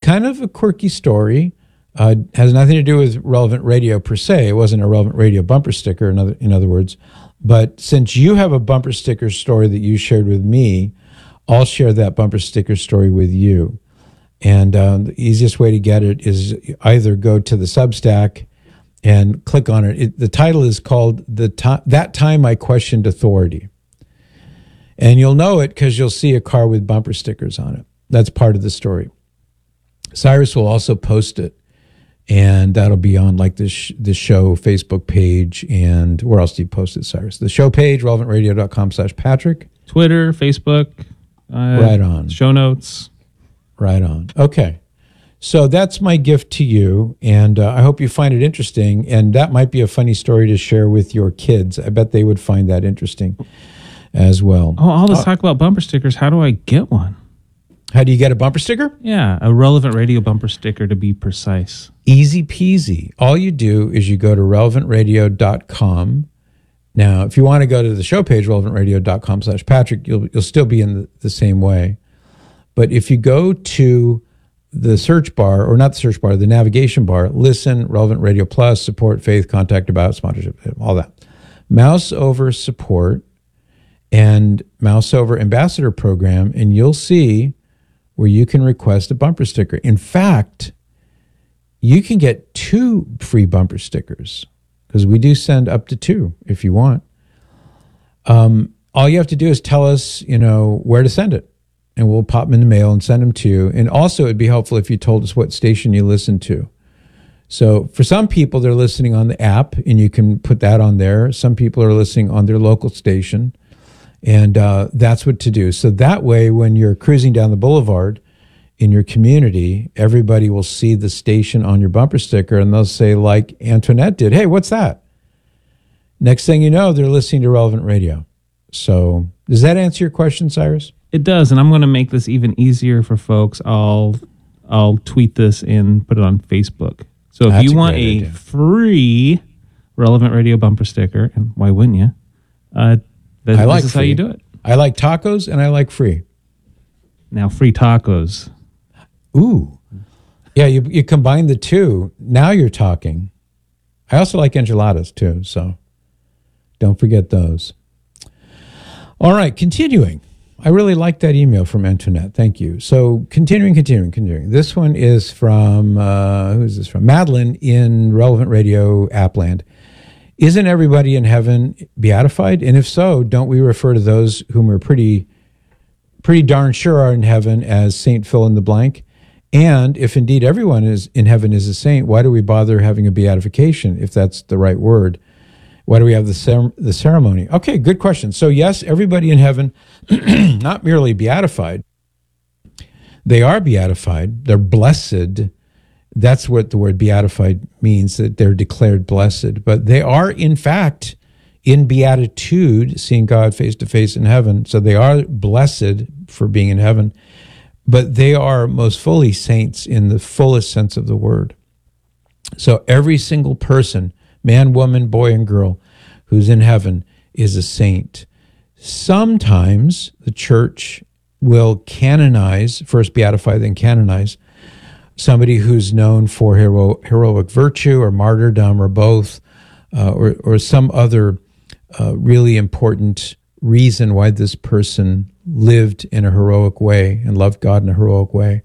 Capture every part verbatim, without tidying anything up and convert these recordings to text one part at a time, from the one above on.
kind of a quirky story. Uh, has nothing to do with Relevant Radio per se. It wasn't a Relevant Radio bumper sticker, in other, in other words. But since you have a bumper sticker story that you shared with me, I'll share that bumper sticker story with you. And um, the easiest way to get it is either go to the Substack and click on it. it the title is called the Ti- That Time I Questioned Authority. And you'll know it because you'll see a car with bumper stickers on it. That's part of the story. Cyrus will also post it, and that'll be on like this sh- the show Facebook page. And where else do you post it, Cyrus? The show page, relevantradio.com slash Patrick. Twitter, Facebook. Uh, right on. Show notes. Right on. Okay. So that's my gift to you, and uh, I hope you find it interesting. And that might be a funny story to share with your kids. I bet they would find that interesting as well. Oh, all this uh, talk about bumper stickers. How do I get one? How do you get a bumper sticker? Yeah, a Relevant Radio bumper sticker, to be precise. Easy peasy. All you do is you go to relevant radio dot com. Now, if you want to go to the show page, relevantradio.com slash Patrick, you'll, you'll still be in the, the same way. But if you go to the search bar, or not the search bar, the navigation bar, listen, Relevant Radio Plus, support, faith, contact, about, sponsorship, all that. Mouse over support and mouse over ambassador program, and you'll see where you can request a bumper sticker. In fact, you can get two free bumper stickers because we do send up to two if you want. Um, all you have to do is tell us, you know, where to send it, and we'll pop them in the mail and send them to you. And also, it'd be helpful if you told us what station you listen to. So for some people, they're listening on the app, and you can put that on there. Some people are listening on their local station. And uh, that's what to do. So that way, when you're cruising down the boulevard in your community, everybody will see the station on your bumper sticker, and they'll say, like Antoinette did, hey, what's that? Next thing you know, they're listening to Relevant Radio. So does that answer your question, Cyrus? It does, and I'm going to make this even easier for folks. I'll I'll tweet this and put it on Facebook. So if That's you a want a idea. free Relevant Radio bumper sticker, and why wouldn't you? Uh, This, I like this is free. how you do it. I like tacos, and I like free. Now, free tacos. Ooh. Yeah, you you combine the two. Now you're talking. I also like enchiladas, too, so don't forget those. All right, continuing. I really like that email from Antoinette. Thank you. So continuing, continuing, continuing. This one is from, uh, who is this from? Madeline in Relevant Radio Appland. Isn't everybody in heaven beatified? And if so, don't we refer to those whom we're pretty pretty darn sure are in heaven as Saint fill in the blank? And if indeed everyone is in heaven is a saint, why do we bother having a beatification, if that's the right word? Why do we have the cer- the ceremony? Okay, good question. So yes, everybody in heaven, not merely beatified, they are beatified. They're blessed. That's what the word beatified means, that they're declared blessed. But they are, in fact, in beatitude, seeing God face to face in heaven. So they are blessed for being in heaven. But they are most fully saints in the fullest sense of the word. So every single person, man, woman, boy, and girl, who's in heaven is a saint. Sometimes the church will canonize, first beatify, then canonize, somebody who's known for hero, heroic virtue or martyrdom or both, uh, or, or some other uh, really important reason why this person lived in a heroic way and loved God in a heroic way.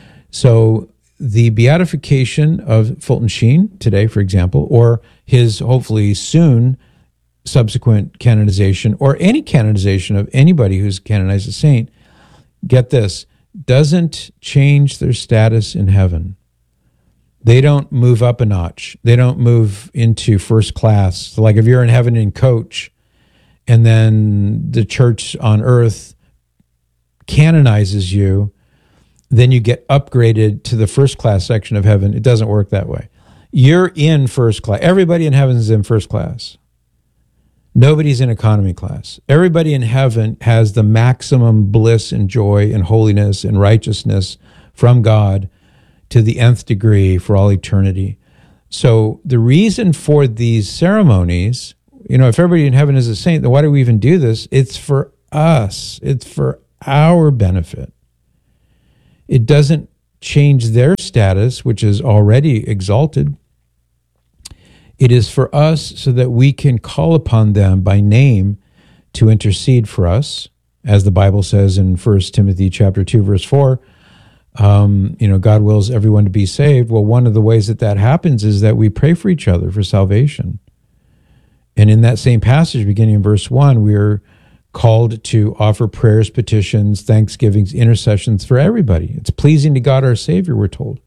So the beatification of Fulton Sheen today, for example, or his hopefully soon subsequent canonization, or any canonization of anybody who's canonized a saint, get this, doesn't change their status in heaven. They don't move up a notch. They don't move into first class. So like if you're in heaven in coach, and then the church on earth canonizes you, then you get upgraded to the first class section of heaven. It doesn't work that way. You're in first class. Everybody in heaven is in first class. Nobody's in economy class. Everybody in heaven has the maximum bliss and joy and holiness and righteousness from God to the nth degree for all eternity. So the reason for these ceremonies, you know, if everybody in heaven is a saint, then why do we even do this? It's for us. It's for our benefit. It doesn't change their status, which is already exalted. It is for us so that we can call upon them by name to intercede for us, as the Bible says in First Timothy chapter two, verse four. Um, you know, God wills everyone to be saved. Well, one of the ways that that happens is that we pray for each other for salvation. And in that same passage, beginning in verse one, we are called to offer prayers, petitions, thanksgivings, intercessions for everybody. It's pleasing to God our Savior, we're told.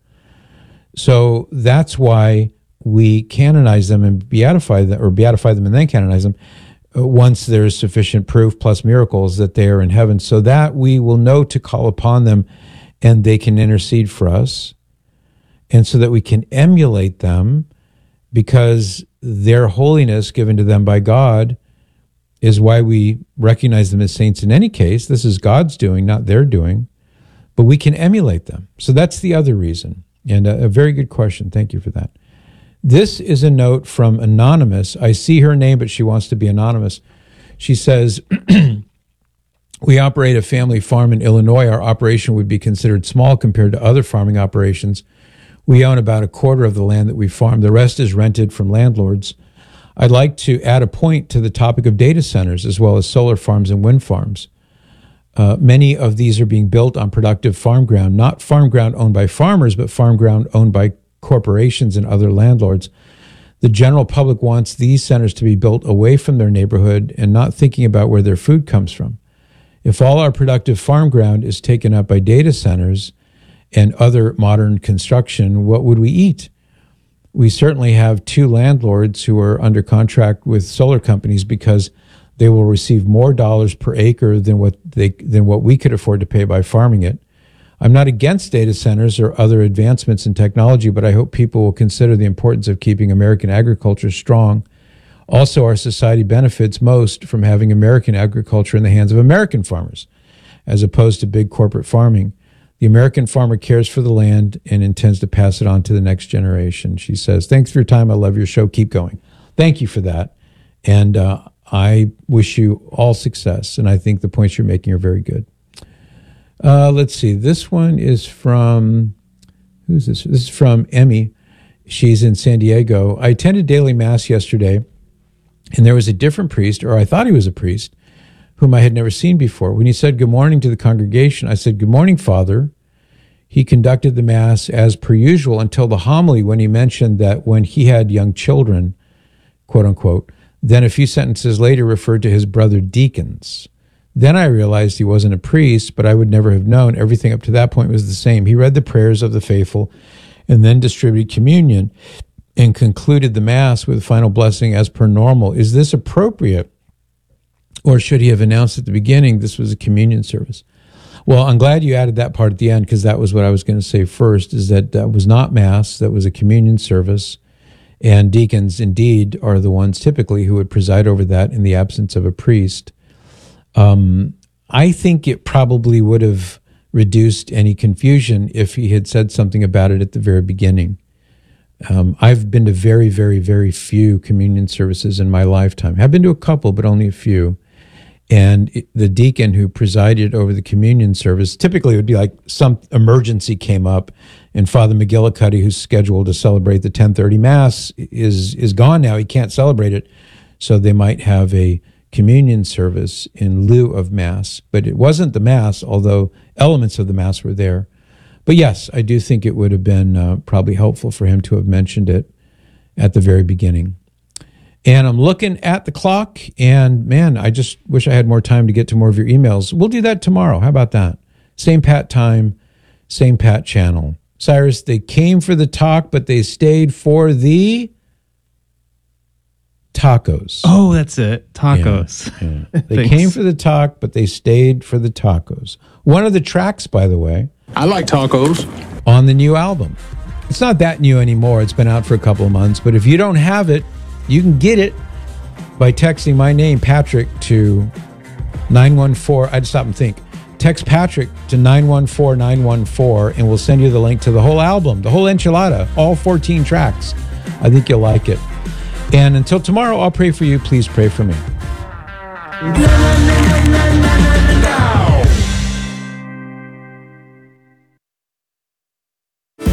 So that's why we canonize them and beatify them, or beatify them and then canonize them, uh, once there is sufficient proof plus miracles that they are in heaven, so that we will know to call upon them and they can intercede for us, and so that we can emulate them, because their holiness given to them by God is why we recognize them as saints in any case. This is God's doing, not their doing, but we can emulate them. So that's the other reason. And a, a very good question. Thank you for that. This is a note from Anonymous. I see her name, but she wants to be anonymous. She says, we operate a family farm in Illinois. Our operation would be considered small compared to other farming operations. We own about a quarter of the land that we farm. The rest is rented from landlords. I'd like to add a point to the topic of data centers, as well as solar farms and wind farms. Uh, many of these are being built on productive farm ground, not farm ground owned by farmers, but farm ground owned by corporations and other landlords. The general public wants these centers to be built away from their neighborhood and not thinking about where their food comes from. If all our productive farm ground is taken up by data centers and other modern construction, what would we eat? We certainly have two landlords who are under contract with solar companies because they will receive more dollars per acre than what they than what we could afford to pay by farming it. I'm not against data centers or other advancements in technology, but I hope people will consider the importance of keeping American agriculture strong. Also, our society benefits most from having American agriculture in the hands of American farmers, as opposed to big corporate farming. The American farmer cares for the land and intends to pass it on to the next generation. She says, thanks for your time. I love your show. Keep going. Thank you for that. And uh, I wish you all success. And I think the points you're making are very good. Uh, let's see. This one is from, who's this? This is from Emmy. She's in San Diego. I attended daily mass yesterday, and there was a different priest, or I thought he was a priest, whom I had never seen before. When he said good morning to the congregation, I said, good morning, Father. He conducted the mass as per usual until the homily, when he mentioned that when he had young children, quote unquote, then a few sentences later referred to his brother deacons. Then I realized he wasn't a priest, but I would never have known. Everything up to that point was the same. He read the prayers of the faithful and then distributed communion and concluded the mass with a final blessing as per normal. Is this appropriate? Or should he have announced at the beginning this was a communion service? Well, I'm glad you added that part at the end, because that was what I was going to say first, is that that was not mass, that was a communion service. And deacons, indeed, are the ones typically who would preside over that in the absence of a priest. Um, I think it probably would have reduced any confusion if he had said something about it at the very beginning. Um, I've been to very, very, very few communion services in my lifetime. I've been to a couple, but only a few. And it, the deacon who presided over the communion service, typically it would be like some emergency came up, and Father McGillicuddy, who's scheduled to celebrate the ten thirty Mass, is is gone now. He can't celebrate it. So they might have a communion service in lieu of Mass. But it wasn't the Mass, although elements of the Mass were there. But yes, I do think it would have been uh, probably helpful for him to have mentioned it at the very beginning. And I'm looking at the clock, and man, I just wish I had more time to get to more of your emails. We'll do that tomorrow. How about that? Same Pat time, same Pat channel. Cyrus, they came for the talk, but they stayed for the tacos. Oh, that's it. Tacos. Yeah, yeah. They came for the talk, but they stayed for the tacos. One of the tracks, by the way, I like tacos, on the new album. It's not that new anymore. It's been out for a couple of months, but if you don't have it, you can get it by texting my name, Patrick, to nine one four. I had to stop and think. Text Patrick to nine one four nine one four, and we'll send you the link to the whole album, the whole enchilada, all fourteen tracks. I think you'll like it. And until tomorrow, I'll pray for you. Please pray for me.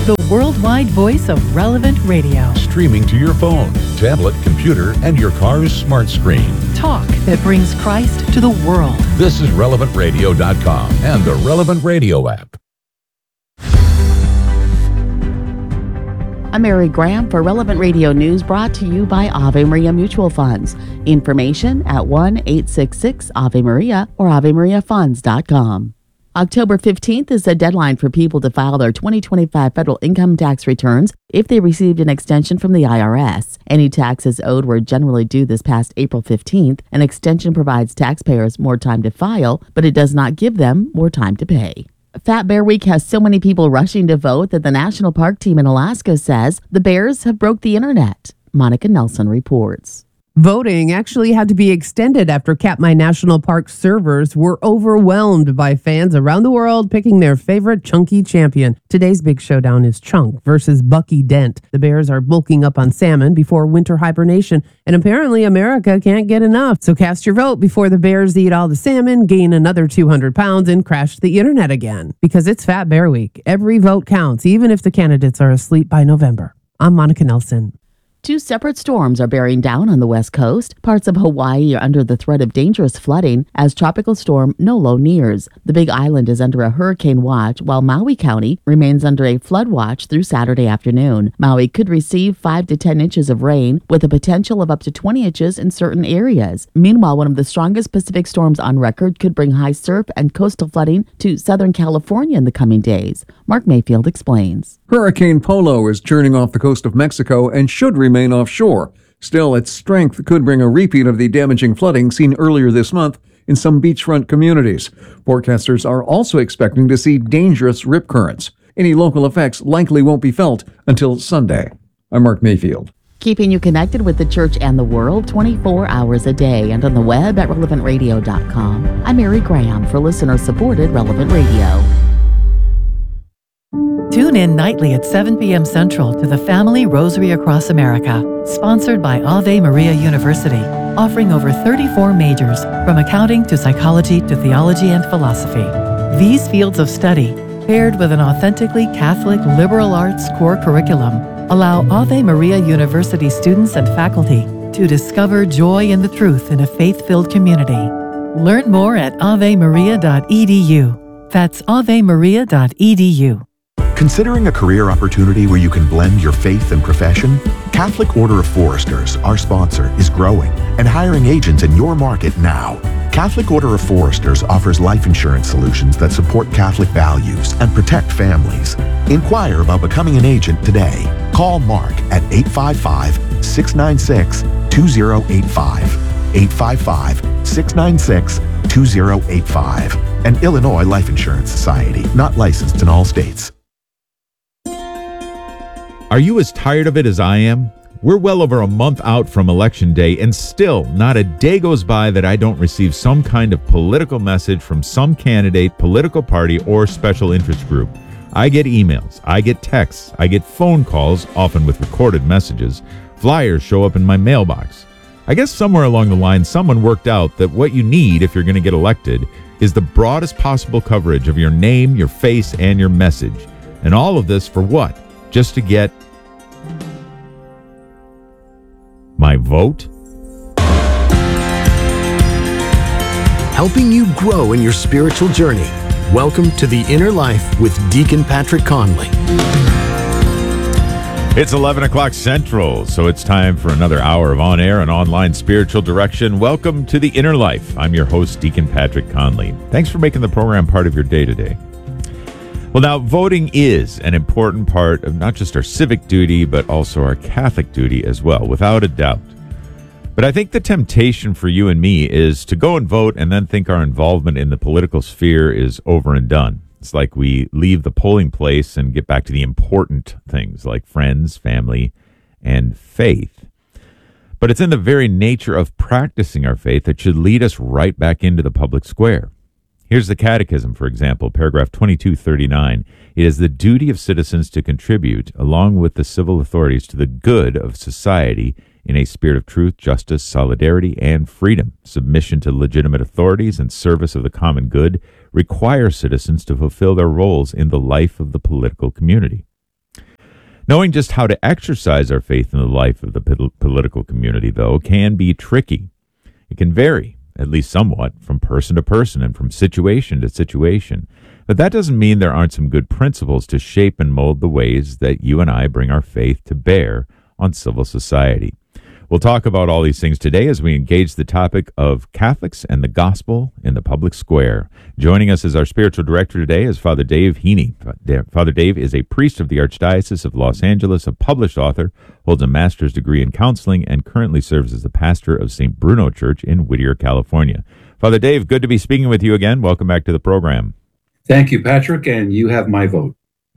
the worldwide voice of Relevant Radio. Streaming to your phone, tablet, computer, and your car's smart screen. Talk that brings Christ to the world. This is relevant radio dot com and the Relevant Radio app. I'm Mary Graham for Relevant Radio News, brought to you by Ave Maria Mutual Funds. Information at one eight six six Ave Maria or ave maria funds dot com. October fifteenth is the deadline for people to file their twenty twenty-five federal income tax returns if they received an extension from the I R S. Any taxes owed were generally due this past April fifteenth. An extension provides taxpayers more time to file, but it does not give them more time to pay. Fat Bear Week has so many people rushing to vote that the National Park team in Alaska says the bears have broke the internet. Monica Nelson reports. Voting actually had to be extended after Katmai National Park servers were overwhelmed by fans around the world picking their favorite chunky champion. Today's big showdown is Chunk versus Bucky Dent. The bears are bulking up on salmon before winter hibernation, and apparently America can't get enough. So cast your vote before the bears eat all the salmon, gain another two hundred pounds, and crash the internet again. Because it's Fat Bear Week. Every vote counts, even if the candidates are asleep by November. I'm Monica Nelson. Two separate storms are bearing down on the west coast. Parts of Hawaii are under the threat of dangerous flooding as Tropical Storm Nolo nears. The Big Island is under a hurricane watch, while Maui County remains under a flood watch through Saturday afternoon. Maui could receive five to ten inches of rain, with a potential of up to twenty inches in certain areas. Meanwhile, one of the strongest Pacific storms on record could bring high surf and coastal flooding to Southern California in the coming days. Mark Mayfield explains. Hurricane Polo is churning off the coast of Mexico and should remain offshore. Still, its strength could bring a repeat of the damaging flooding seen earlier this month in some beachfront communities. Forecasters are also expecting to see dangerous rip currents. Any local effects likely won't be felt until Sunday. I'm Mark Mayfield. Keeping you connected with the church and the world twenty-four hours a day and on the web at relevant radio dot com. I'm Mary Graham for listener-supported Relevant Radio. Tune in nightly at seven p.m. Central to the Family Rosary Across America, sponsored by Ave Maria University, offering over thirty-four majors, from accounting to psychology to theology and philosophy. These fields of study, paired with an authentically Catholic liberal arts core curriculum, allow Ave Maria University students and faculty to discover joy in the truth in a faith-filled community. Learn more at ave maria dot e d u. That's ave maria dot e d u. Considering a career opportunity where you can blend your faith and profession? Catholic Order of Foresters, our sponsor, is growing and hiring agents in your market now. Catholic Order of Foresters offers life insurance solutions that support Catholic values and protect families. Inquire about becoming an agent today. Call Mark at eight five five, six nine six, two zero eight five. eight five five, six nine six, two zero eight five. An Illinois Life Insurance Society, not licensed in all states. Are you as tired of it as I am? We're well over a month out from Election Day, and still not a day goes by that I don't receive some kind of political message from some candidate, political party, or special interest group. I get emails, I get texts, I get phone calls, often with recorded messages. Flyers show up in my mailbox. I guess somewhere along the line, someone worked out that what you need if you're going to get elected is the broadest possible coverage of your name, your face, and your message. And all of this for what? Just to get my vote? Helping you grow in your spiritual journey. Welcome to The Inner Life with Deacon Patrick Conley. It's eleven o'clock Central, so it's time for another hour of on-air and online spiritual direction. Welcome to The Inner Life. I'm your host, Deacon Patrick Conley. Thanks for making the program part of your day today. Well, now, voting is an important part of not just our civic duty, but also our Catholic duty as well, without a doubt. But I think the temptation for you and me is to go and vote and then think our involvement in the political sphere is over and done. It's like we leave the polling place and get back to the important things like friends, family, and faith. But it's in the very nature of practicing our faith that should lead us right back into the public square. Here's the Catechism, for example, paragraph twenty-two thirty-nine. It is the duty of citizens to contribute, along with the civil authorities, to the good of society in a spirit of truth, justice, solidarity, and freedom. Submission to legitimate authorities and service of the common good require citizens to fulfill their roles in the life of the political community. Knowing just how to exercise our faith in the life of the pol- political community, though, can be tricky. It can vary, at least somewhat, from person to person and from situation to situation. But that doesn't mean there aren't some good principles to shape and mold the ways that you and I bring our faith to bear on civil society. We'll talk about all these things today as we engage the topic of Catholics and the gospel in the public square. Joining us as our spiritual director today is Father Dave Heaney. Father Dave is a priest of the Archdiocese of Los Angeles, a published author, holds a master's degree in counseling, and currently serves as the pastor of Saint Bruno Church in Whittier, California. Father Dave, good to be speaking with you again. Welcome back to the program. Thank you, Patrick, and you have my vote.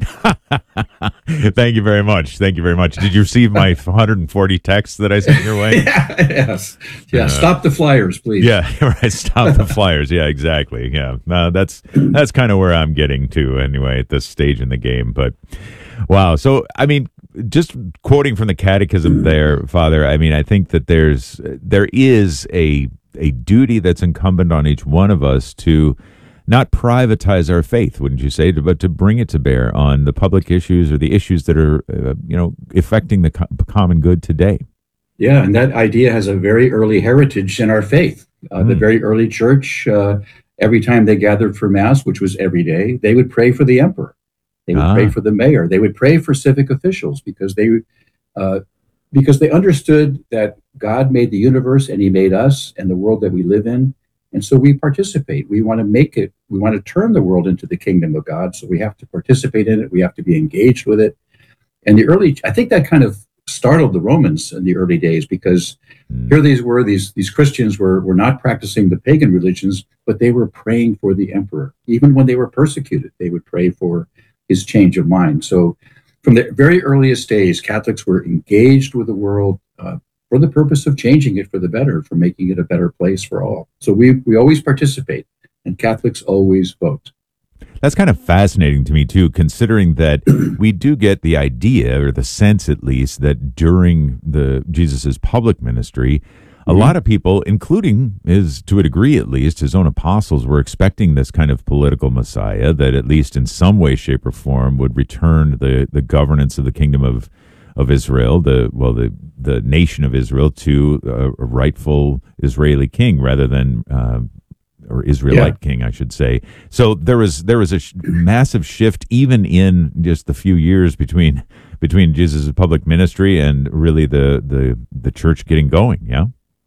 Thank you very much. Thank you very much. Did you receive my one hundred forty texts that I sent your way? yeah, yes. Yeah. Uh, stop the flyers, please. Yeah. Right. Stop the flyers. Yeah. Exactly. Yeah. Uh, that's that's kind of where I'm getting to anyway at this stage in the game. But wow. So I mean, just quoting from the Catechism there, Father. I mean, I think that there's there is a a duty that's incumbent on each one of us to not privatize our faith, wouldn't you say, but to bring it to bear on the public issues or the issues that are, uh, you know, affecting the co- common good today. Yeah, and that idea has a very early heritage in our faith. Uh, mm. The very early church, uh, every time they gathered for Mass, which was every day, they would pray for the emperor. They would ah. pray for the mayor. They would pray for civic officials because they, uh, because they understood that God made the universe and He made us and the world that we live in. And so we participate. We want to make it, we want to turn the world into the kingdom of God. So we have to participate in it. We have to be engaged with it. And the early, I think that kind of startled the Romans in the early days because mm. here these were, these, these Christians were, were not practicing the pagan religions, but they were praying for the emperor. Even when they were persecuted, they would pray for his change of mind. So from the very earliest days, Catholics were engaged with the world, uh, for the purpose of changing it for the better, for making it a better place for all. So we we always participate, and Catholics always vote. That's kind of fascinating to me, too, considering that we do get the idea, or the sense at least, that during the Jesus's public ministry, a mm-hmm. lot of people, including his, to a degree at least, his own apostles, were expecting this kind of political Messiah that at least in some way, shape, or form would return the, the governance of the kingdom of of Israel, the well, the the nation of Israel, to a, a rightful Israeli king rather than uh, or Israelite yeah. king, I should say. So there was there was a sh- massive shift even in just the few years between between Jesus' public ministry and really the the the church getting going. Yeah,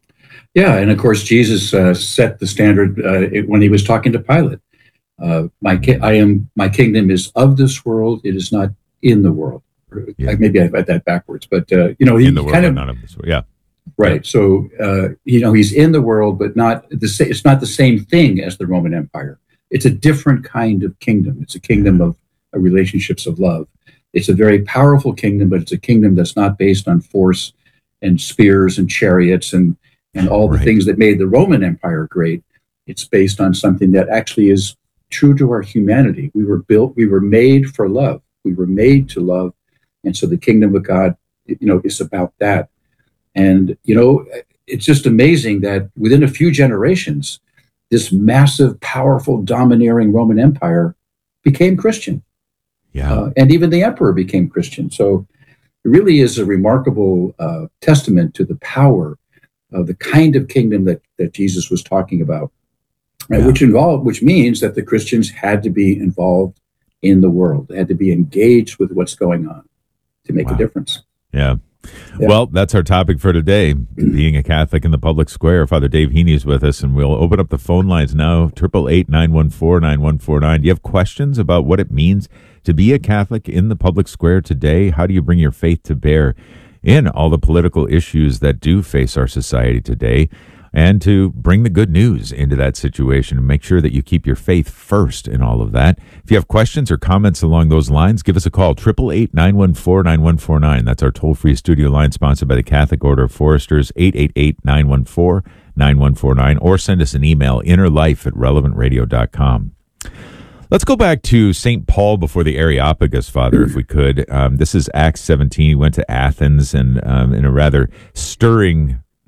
yeah, and of course Jesus uh, set the standard uh, it, when he was talking to Pilate. Uh, my ki- I am my kingdom is of this world; it is not in the world. Yeah. Maybe I read that backwards, but uh, you know, he in the world, kind of, none of this, yeah, right. Yeah. So uh, you know, he's in the world, but not the sa- it's not the same thing as the Roman Empire. It's a different kind of kingdom. It's a kingdom of uh, relationships of love. It's a very powerful kingdom, but it's a kingdom that's not based on force and spears and chariots and and all the right. things that made the Roman Empire great. It's based on something that actually is true to our humanity. We were built. We were made for love. We were made to love. And so the kingdom of God, you know, is about that. And, you know, it's just amazing that within a few generations, this massive, powerful, domineering Roman Empire became Christian. Yeah. Uh, and even the emperor became Christian. So it really is a remarkable uh, testament to the power of the kind of kingdom that, that Jesus was talking about, right? Yeah. which involved, which means that the Christians had to be involved in the world. They had to be engaged with what's going on to make wow. a difference. Yeah. yeah. Well, that's our topic for today, being a Catholic in the public square. Father Dave Heaney is with us, and we'll open up the phone lines now, eight eight eight, nine one four, nine one four nine. Do you have questions about what it means to be a Catholic in the public square today? How do you bring your faith to bear in all the political issues that do face our society today? And to bring the good news into that situation and make sure that you keep your faith first in all of that. If you have questions or comments along those lines, give us a call, eight eight eight, nine one four, nine one four nine. That's our toll-free studio line sponsored by the Catholic Order of Foresters, eight eight eight, nine one four, nine one four nine, or send us an email, innerlife at relevant radio dot com. Let's go back to Saint Paul before the Areopagus, Father, if we could. Um, this is Acts seventeen. He went to Athens and um, in a rather stirring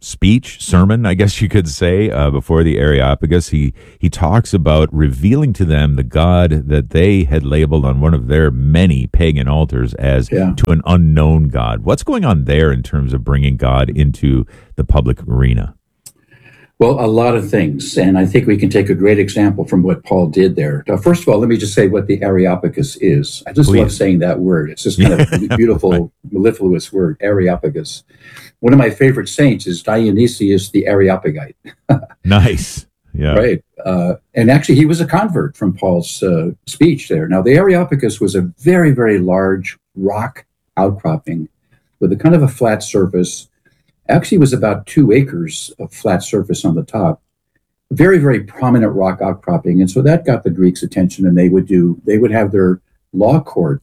speech, sermon, I guess you could say, uh, before the Areopagus, he, he talks about revealing to them the God that they had labeled on one of their many pagan altars as Yeah. to an unknown God. What's going on there in terms of bringing God into the public arena? Well, a lot of things, and I think we can take a great example from what Paul did there. Now, first of all, let me just say what the Areopagus is. I just Please. love saying that word. It's just kind of a beautiful, mellifluous word, Areopagus. One of my favorite saints is Dionysius the Areopagite. Nice. Yeah. Right. Uh, and actually, he was a convert from Paul's uh, speech there. Now, the Areopagus was a very, very large rock outcropping with a kind of a flat surface. Actually, it was about two acres of flat surface on the top. Very, very prominent rock outcropping. And so that got the Greeks' attention, and they would do, they would have their law court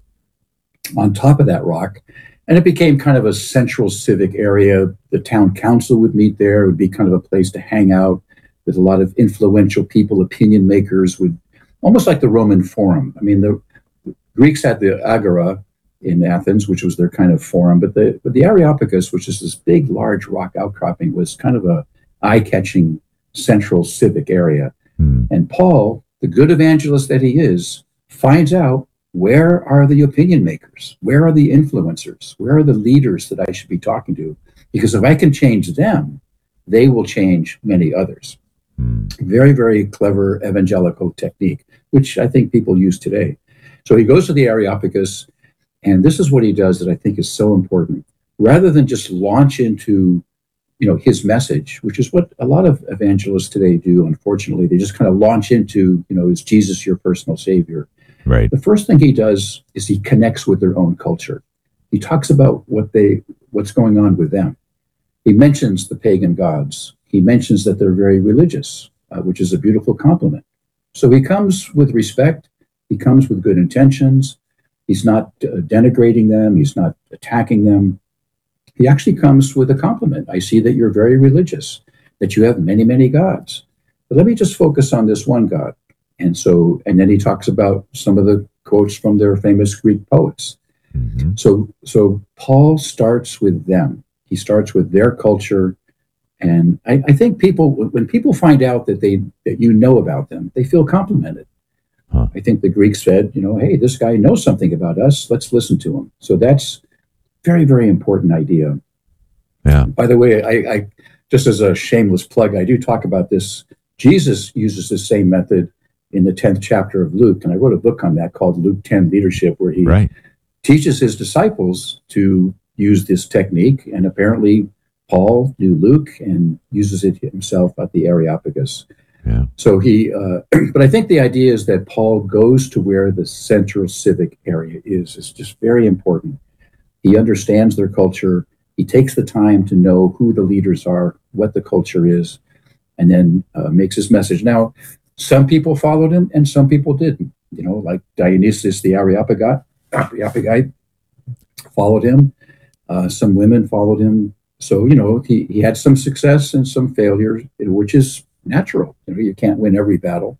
on top of that rock. And it became kind of a central civic area. The town council would meet there. It would be kind of a place to hang out with a lot of influential people, opinion makers, would almost like the Roman Forum. I mean, the Greeks had the Agora in Athens, which was their kind of forum, but the but the Areopagus, which is this big, large rock outcropping, was kind of a eye-catching central civic area. Hmm. And Paul, the good evangelist that he is, finds out, where are the opinion makers? Where are the influencers? Where are the leaders that I should be talking to? Because if I can change them, they will change many others. Hmm. Very, very clever evangelical technique, which I think people use today. So he goes to the Areopagus, and this is what he does that I think is so important. Rather than just launch into, you know, his message, which is what a lot of evangelists today do, unfortunately, they just kind of launch into, you know, is Jesus your personal savior? Right. The first thing he does is he connects with their own culture. He talks about what they, what's going on with them. He mentions the pagan gods. He mentions that they're very religious, uh, which is a beautiful compliment. So he comes with respect. He comes with good intentions. He's not uh, denigrating them. He's not attacking them. He actually comes with a compliment. I see that you're very religious, that you have many, many gods. But let me just focus on this one God. And so, and then he talks about some of the quotes from their famous Greek poets. Mm-hmm. So, so Paul starts with them. He starts with their culture. And I, I think people, when people find out that they that you know about them, they feel complimented. Huh. I think the Greeks said, you know, hey, this guy knows something about us. Let's listen to him. So that's very, very important idea. Yeah. By the way, I, I just as a shameless plug, I do talk about this. Jesus uses the same method in the tenth chapter of Luke. And I wrote a book on that called Luke ten Leadership, where he Right. teaches his disciples to use this technique. And apparently Paul knew Luke and uses it himself at the Areopagus. Yeah. So he, uh, but I think the idea is that Paul goes to where the central civic area is. It's just very important. He understands their culture. He takes the time to know who the leaders are, what the culture is, and then uh, makes his message. Now, some people followed him and some people didn't. You know, like Dionysius the Areopagite, Areopagite followed him. Uh, some women followed him. So, you know, he, he had some success and some failures, which is natural. You know, you can't win every battle.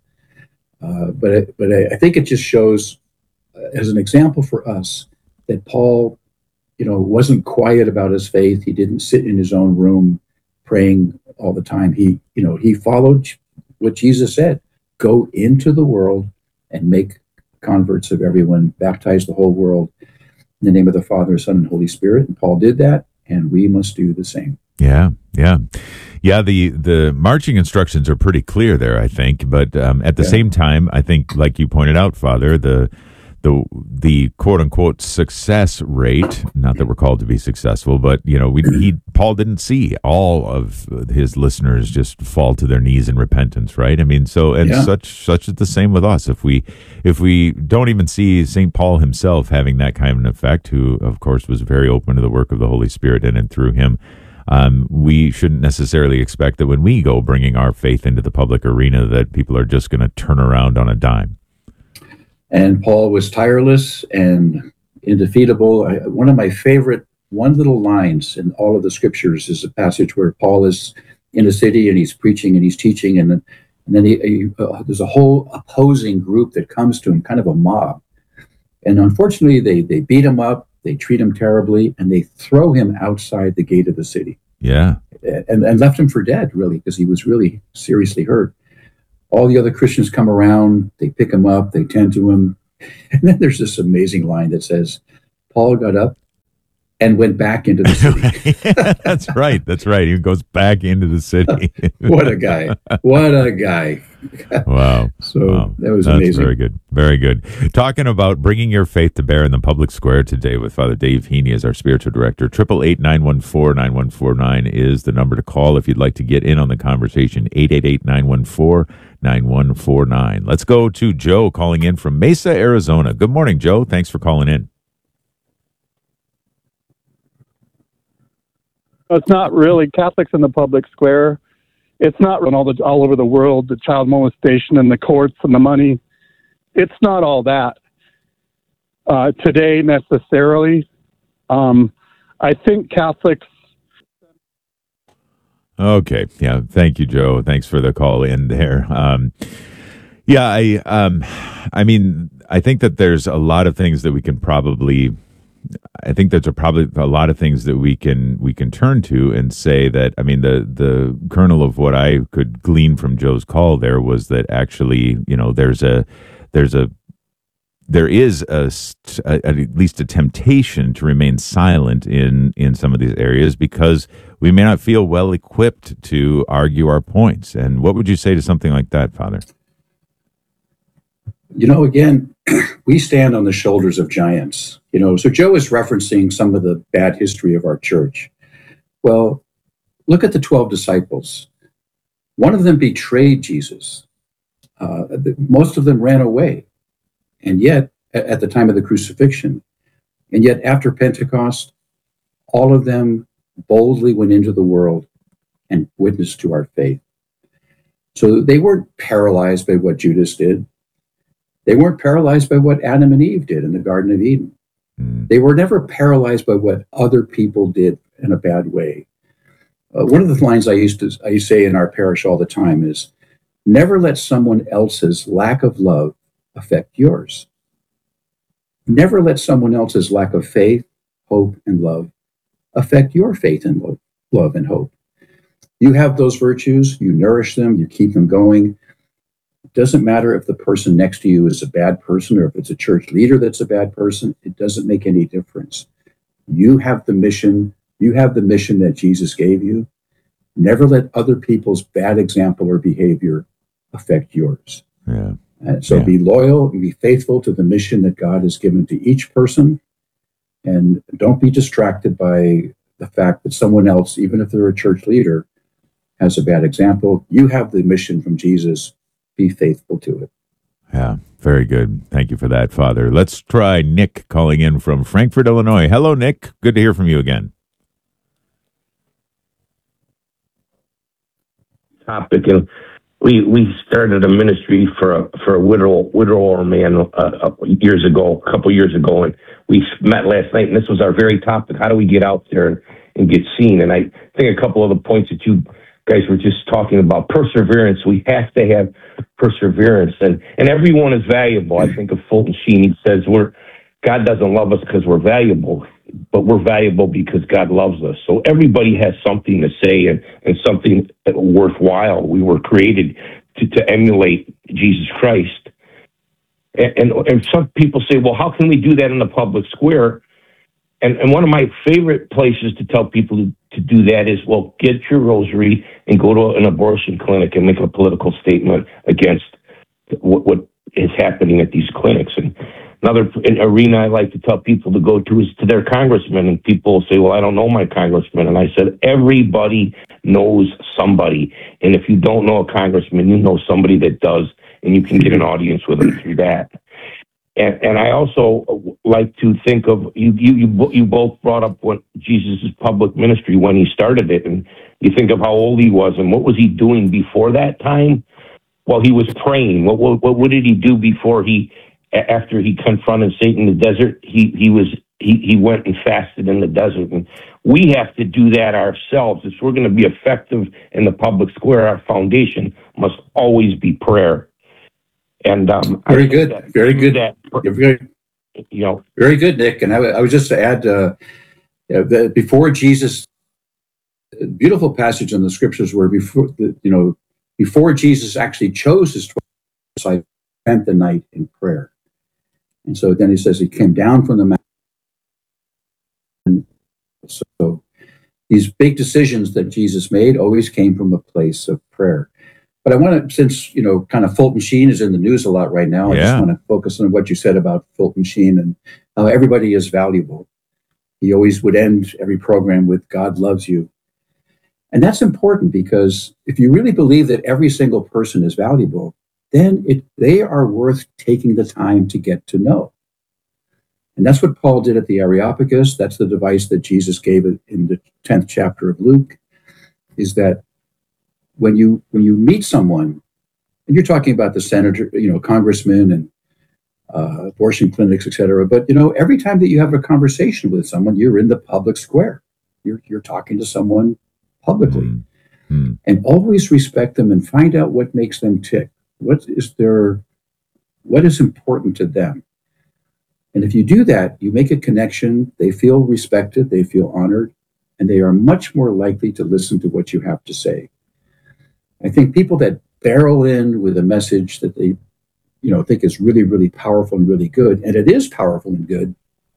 Uh, but it, but I, I think it just shows, uh, as an example for us, that Paul, you know, wasn't quiet about his faith. He didn't sit in his own room praying all the time. He, you know, he followed what Jesus said: go into the world and make converts of everyone, baptize the whole world in the name of the Father, Son, and Holy Spirit. And Paul did that, and we must do the same. Yeah, yeah, yeah. The the marching instructions are pretty clear there, I think. But um, at the Yeah. same time, I think, like you pointed out, Father, the the the quote unquote success rate. Not that we're called to be successful, but you know, we he Paul didn't see all of his listeners just fall to their knees in repentance, right? I mean, so and Yeah. such such is the same with us. If we if we don't even see Saint Paul himself having that kind of an effect, who of course was very open to the work of the Holy Spirit in and through him. Um, we shouldn't necessarily expect that when we go bringing our faith into the public arena that people are just going to turn around on a dime. And Paul was tireless and indefeatable. I, one of my favorite one little lines in all of the scriptures is a passage where Paul is in a city and he's preaching and he's teaching, and then, and then he, he, uh, there's a whole opposing group that comes to him, kind of a mob. And unfortunately, they, they beat him up, they treat him terribly, and they throw him outside the gate of the city. Yeah. and, and left him for dead, really, because he was really seriously hurt. All the other Christians come around, they pick him up, they tend to him. And then there's this amazing line that says, Paul got up and went back into the city. That's right. That's right. He goes back into the city. What a guy. What a guy. Wow. So wow. that was That's amazing. Very good. Very good. Talking about bringing your faith to bear in the public square today with Father Dave Heaney as our spiritual director. Triple eight nine one four nine one four nine is the number to call if you'd like to get in on the conversation. eight eight eight nine one four nine one four nine. Let's go to Joe calling in from Mesa, Arizona. Good morning, Joe. Thanks for calling in. It's not really Catholics in the public square. It's not all, the, all over the world, the child molestation and the courts and the money. It's not all that uh, today necessarily. Um, I think Catholics. Okay. Yeah. Thank you, Joe. Thanks for the call in there. Um, yeah. I, um, I mean, I think that there's a lot of things that we can probably I think there's a probably a lot of things that we can we can turn to and say that, I mean, the the kernel of what I could glean from Joe's call there was that actually, you know, there's a there's a there is a, a at least a temptation to remain silent in in some of these areas because we may not feel well equipped to argue our points. And what would you say to something like that, Father? You know, again, we stand on the shoulders of giants. You know, so Joe is referencing some of the bad history of our church. Well, look at the twelve disciples. One of them betrayed Jesus. Uh, the, most of them ran away. And yet, at, at the time of the crucifixion, and yet after Pentecost, all of them boldly went into the world and witnessed to our faith. So they weren't paralyzed by what Judas did. They weren't paralyzed by what Adam and Eve did in the Garden of Eden. Mm. They were never paralyzed by what other people did in a bad way. Uh, one of the lines I used to I used to say in our parish all the time is, never let someone else's lack of love affect yours. Never let someone else's lack of faith, hope, and love affect your faith and love, love and hope. You have those virtues, you nourish them, you keep them going. It doesn't matter if the person next to you is a bad person or if it's a church leader that's a bad person. It doesn't make any difference. You have the mission. You have the mission that Jesus gave you. Never let other people's bad example or behavior affect yours. Yeah. And so yeah. be loyal and be faithful to the mission that God has given to each person. And don't be distracted by the fact that someone else, even if they're a church leader, has a bad example. You have the mission from Jesus. Be faithful to it. Yeah, very good. Thank you for that, Father. Let's try Nick calling in from Frankfort, Illinois. Hello, Nick. Good to hear from you again. Topic, and we we started a ministry for a for a widow widower man uh, years ago, a couple years ago, and we met last night, and this was our very topic: how do we get out there and, and get seen? And I think a couple of the points that you guys were just talking about, perseverance. We have to have perseverance, and and everyone is valuable. I think of Fulton Sheen. He says we're God doesn't love us because we're valuable, but we're valuable because God loves us. So everybody has something to say and, and something worthwhile. We were created to, to emulate Jesus Christ. And, and and some people say, well, how can we do that in the public square? And and one of my favorite places to tell people to, to do that is, well, get your rosary and go to an abortion clinic and make a political statement against what, what is happening at these clinics. And another arena I like to tell people to go to is to their congressman. And people say, well, I don't know my congressman. And I said, everybody knows somebody. And if you don't know a congressman, you know somebody that does, and you can get an audience with them through that. And, and I also like to think of, you, you, you, you both brought up what Jesus' public ministry when he started it. And you think of how old he was and what was he doing before that time? Well, he was praying. What, what, what did he do before he, after he confronted Satan in the desert? He, he was, he, he went and fasted in the desert. And we have to do that ourselves. If we're going to be effective in the public square, our foundation must always be prayer. And um, very good, that, very good. That, very, you know, very good, Nick. And I, I was just to add, uh, you know, the, before Jesus a beautiful passage in the scriptures where before, the, you know, before Jesus actually chose his twelve disciples, he spent the night in prayer. And so then he says he came down from the mountain. And so these big decisions that Jesus made always came from a place of prayer. But I want to, since, you know, kind of Fulton Sheen is in the news a lot right now, I Yeah. just want to focus on what you said about Fulton Sheen and how everybody is valuable. He always would end every program with "God loves you." And that's important, because if you really believe that every single person is valuable, then it, they are worth taking the time to get to know. And that's what Paul did at the Areopagus. That's the device that Jesus gave it in the tenth chapter of Luke, is that when you when you meet someone, and you're talking about the senator, you know, congressman and uh, abortion clinics, et cetera. But, you know, every time that you have a conversation with someone, you're in the public square. You're, you're talking to someone publicly. Mm-hmm. And always respect them and find out what makes them tick. What is their, what is important to them? And if you do that, you make a connection, they feel respected, they feel honored, and they are much more likely to listen to what you have to say. I think people that barrel in with a message that they, you know, think is really, really powerful and really good, and it is powerful and good,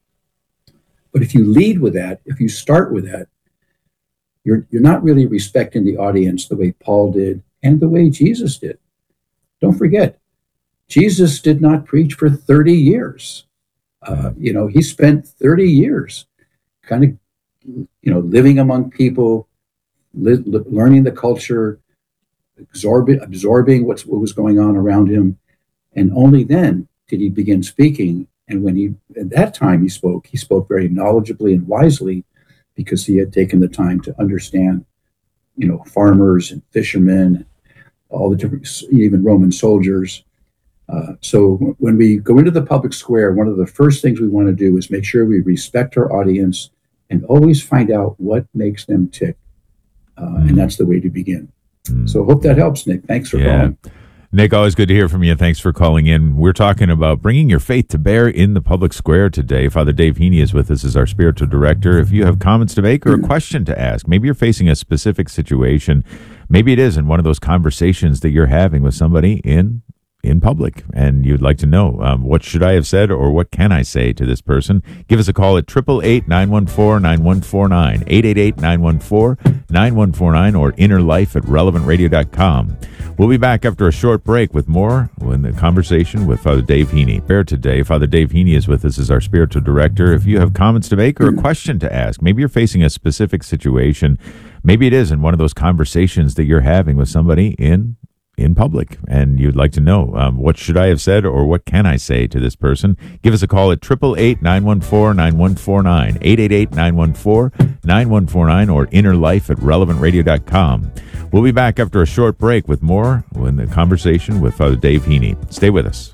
but if you lead with that, if you start with that, you're you're not really respecting the audience the way Paul did and the way Jesus did. Don't forget, Jesus did not preach for thirty years. Uh, you know, he spent thirty years kind of, you know, living among people, li- li- learning the culture, absorbing, absorbing what's, what was going on around him. And only then did he begin speaking. And when he, at that time he spoke, he spoke very knowledgeably and wisely, because he had taken the time to understand, you know, farmers and fishermen, all the different, even Roman soldiers. Uh, so when we go into the public square, one of the first things we want to do is make sure we respect our audience and always find out what makes them tick. Uh, mm. And that's the way to begin. Mm. So hope that helps, Nick. Thanks for yeah. calling. Nick, always good to hear from you. Thanks for calling in. We're talking about bringing your faith to bear in the public square today. Father Dave Heaney is with us as our spiritual director. If you have comments to make or a question to ask, maybe you're facing a specific situation. Maybe it is in one of those conversations that you're having with somebody in in public, and you'd like to know, um, what should I have said or what can I say to this person? Give us a call at eight eight eight, nine one four, nine one four nine, eight eight eight, nine one four, nine one four nine, or innerlife at relevant radio dot com. We'll be back after a short break with more in the conversation with Father Dave Heaney. Bear today, Father Dave Heaney is with us as our spiritual director. If you have comments to make or a question to ask, maybe you're facing a specific situation, maybe it is in one of those conversations that you're having with somebody in in public, and you'd like to know, um, what should I have said or what can I say to this person? Give us a call at eight eight eight, nine one four, nine one four nine, eight eight eight, nine one four, nine one four nine, or innerlife at relevant radio dot com. We'll be back after a short break with more in the conversation with Father Dave Heaney. Stay with us.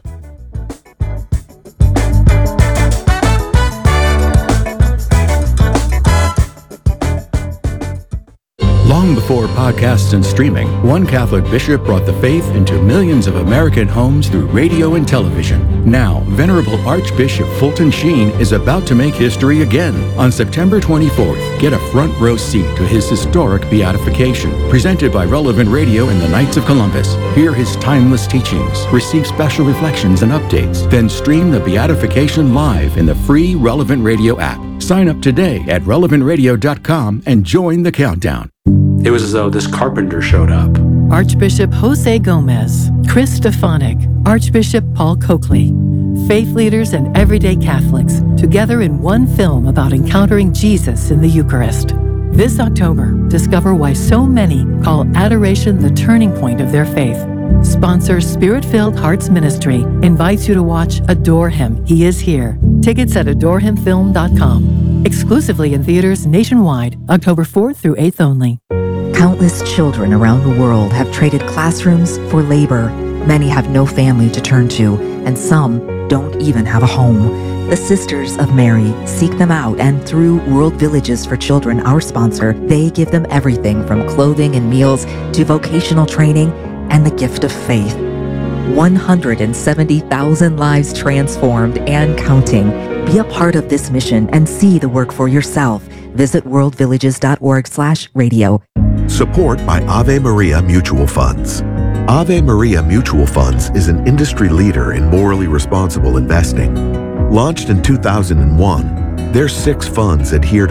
Long before podcasts and streaming, one Catholic bishop brought the faith into millions of American homes through radio and television. Now, Venerable Archbishop Fulton Sheen is about to make history again. On September twenty-fourth, get a front row seat to his historic beatification, presented by Relevant Radio and the Knights of Columbus. Hear his timeless teachings, receive special reflections and updates, then stream the beatification live in the free Relevant Radio app. Sign up today at relevant radio dot com and join the countdown. It was as though this carpenter showed up. Archbishop Jose Gomez, Chris Stefanik, Archbishop Paul Coakley. Faith leaders and everyday Catholics together in one film about encountering Jesus in the Eucharist. This October, discover why so many call adoration the turning point of their faith. Sponsor Spirit-Filled Hearts Ministry invites you to watch Adore Him, He Is Here. Tickets at adore him film dot com. Exclusively in theaters nationwide, October fourth through eighth only. Countless children around the world have traded classrooms for labor. Many have no family to turn to, and some don't even have a home. The Sisters of Mary seek them out, and through World Villages for Children, our sponsor, they give them everything from clothing and meals to vocational training and the gift of faith. one hundred seventy thousand lives transformed and counting. Be a part of this mission and see the work for yourself. Visit worldvillages.org slash radio. Support by Ave Maria Mutual Funds. Ave Maria Mutual Funds is an industry leader in morally responsible investing. Launched in two thousand one, their six funds adhere to